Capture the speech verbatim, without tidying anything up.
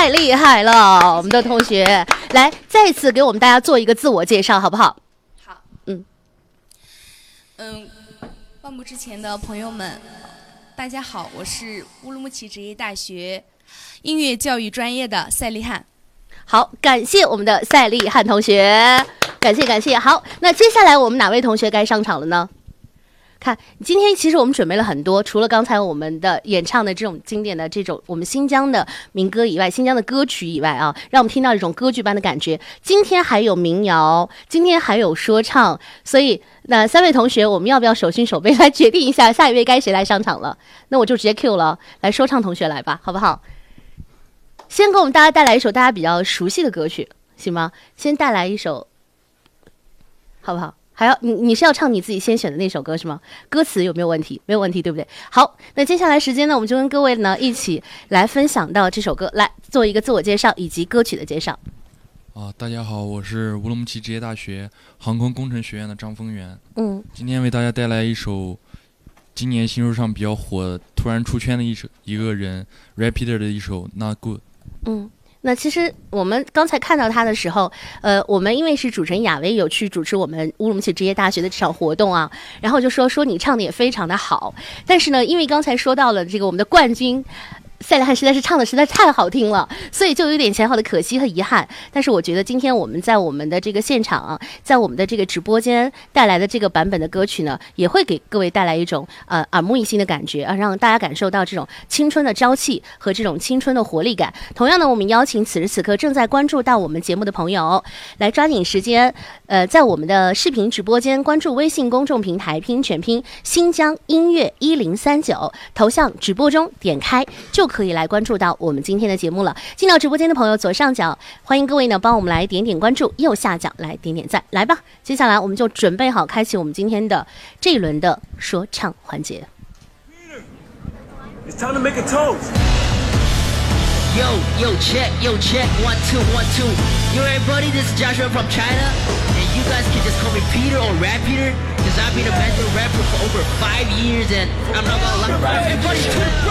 太厉害了，我们的同学，来再次给我们大家做一个自我介绍，好不好？ 好， 嗯嗯，万幕之前的朋友们，大家好，我是乌鲁木齐职业大学音乐教育专业的赛丽汉。 好，感谢我们的赛丽汉同学，感谢感谢。好，那接下来我们哪位同学该上场了呢？看，今天其实我们准备了很多，除了刚才我们的演唱的这种经典的这种我们新疆的民歌以外，新疆的歌曲以外啊，让我们听到一种歌剧般的感觉。今天还有民谣，今天还有说唱，所以那三位同学，我们要不要手心手背来决定一下下一位该谁来上场了？那我就直接 Q 了，来说唱同学来吧，好不好？先给我们大家带来一首大家比较熟悉的歌曲，行吗？先带来一首，好不好？还要你你是要唱你自己先选的那首歌是吗？歌词有没有问题？没有问题，对不对？好，那接下来时间呢，我们就跟各位呢一起来分享到这首歌，来做一个自我介绍以及歌曲的介绍。 啊，大家好，我是乌鲁木齐职业大学航空工程学院的张峰源。 嗯， 今天为大家带来一首今年新说唱比较火、突然出圈的一首一个人 Rapider 的一首 Not Good。 嗯。那其实我们刚才看到他的时候，呃，我们因为是主持人亚薇有去主持我们乌鲁木齐职业大学的这场活动啊，然后就说说你唱的也非常的好，但是呢，因为刚才说到了这个我们的冠军赛丽汉实在是唱的实在太好听了，所以就有点小小的可惜和遗憾。但是我觉得今天我们在我们的这个现场啊，在我们的这个直播间带来的这个版本的歌曲呢，也会给各位带来一种呃耳目一新的感觉啊，让大家感受到这种青春的朝气和这种青春的活力感。同样呢，我们邀请此时此刻正在关注到我们节目的朋友，来抓紧时间，呃，在我们的视频直播间关注微信公众平台拼全拼新疆音乐一零三九，头像直播中点开就可以来关注到我们今天的节目了。进到直播间的朋友，左上角欢迎各位呢帮我们来点点关注，右下角来点点赞，来吧。接下来我们就准备好开启我们今天的这一轮的说唱环节。 It's time to make a toast. Yo, yo, check, yo, check, one, two, one, two. Yo, everybody, this is Joshua from China. And you guys can just call me Peter or Rap Peter, because I've been a mental rapper for over five years, and I'm not gonna lie. Everybody,